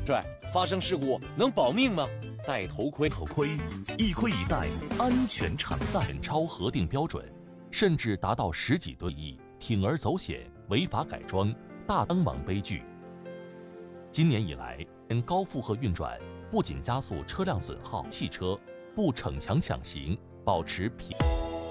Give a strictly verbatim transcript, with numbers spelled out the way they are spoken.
帅，发生事故能保命吗？戴头盔， 头盔，一盔一戴，安全常在。 超核定标准，甚至达到十几吨一铤而走险、违法改装、大灯网悲剧。今年以来，高负荷运转不仅加速车辆损耗，汽车不逞强抢行，保持平。